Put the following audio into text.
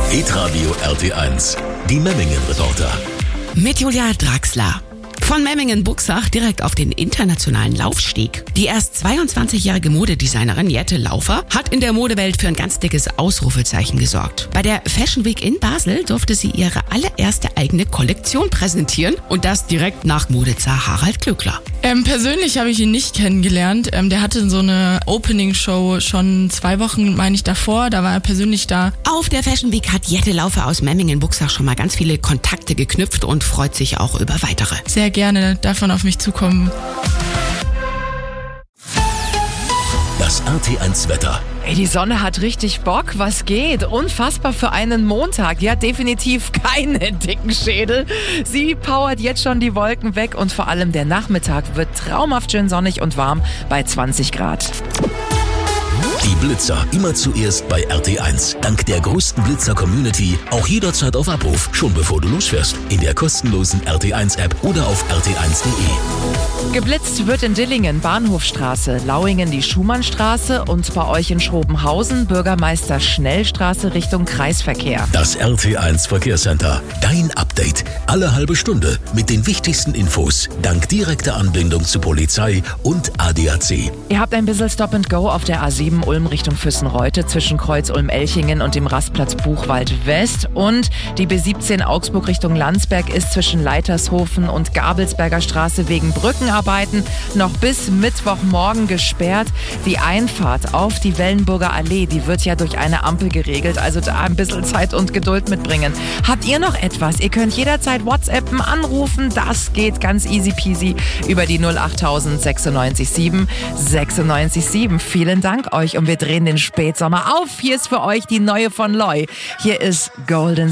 Hitradio RT1, die Memmingen-Reporter. Mit Julia Draxler. Von Memmingen-Buxach direkt auf den internationalen Laufsteg. Die erst 22-jährige Modedesignerin Jette Laufer hat in der Modewelt für ein ganz dickes Ausrufezeichen gesorgt. Bei der Fashion Week in Basel durfte sie ihre allererste eigene Kollektion präsentieren und das direkt nach Modezar Harald Glöckler. Persönlich habe ich ihn nicht kennengelernt. Der hatte so eine Opening-Show schon 2 Wochen, meine ich, davor. Da war er persönlich da. Auf der Fashion Week hat Jette Laufer aus Memmingen-Buxach schon mal ganz viele Kontakte geknüpft und freut sich auch über weitere. Sehr gerne, darf man auf mich zukommen. Das RT1-Wetter. Ey, die Sonne hat richtig Bock, was geht? Unfassbar für einen Montag. Die hat definitiv keine dicken Schädel. Sie powert jetzt schon die Wolken weg und vor allem der Nachmittag wird traumhaft schön sonnig und warm bei 20 Grad. Die Blitzer immer zuerst bei RT1. Dank der größten Blitzer-Community auch jederzeit auf Abruf, schon bevor du losfährst. In der kostenlosen RT1-App oder auf rt1.de. Geblitzt wird in Dillingen, Bahnhofstraße, Lauingen die Schumannstraße und bei euch in Schrobenhausen Bürgermeister Schnellstraße Richtung Kreisverkehr. Das RT1 Verkehrscenter. Dein Update. Alle halbe Stunde mit den wichtigsten Infos. Dank direkter Anbindung zu Polizei und ADAC. Ihr habt ein bisschen Stop and Go auf der A7 Ulm Richtung Füssenreute zwischen Kreuz Ulm-Elchingen und dem Rastplatz Buchwald West. Und die B17 Augsburg Richtung Landsberg ist zwischen Leitershofen und Gabelsberger Straße wegen Brückenarbeiten noch bis Mittwochmorgen gesperrt. Die Einfahrt auf die Wellenburger Allee, die wird ja durch eine Ampel geregelt, also da ein bisschen Zeit und Geduld mitbringen. Habt ihr noch etwas? Ihr könnt jederzeit WhatsAppen, anrufen, das geht ganz easy peasy über die 08000 96 7 96 7. Vielen Dank euch und wir drehen den Spätsommer auf. Hier ist für euch die neue von Loy. Hier ist Golden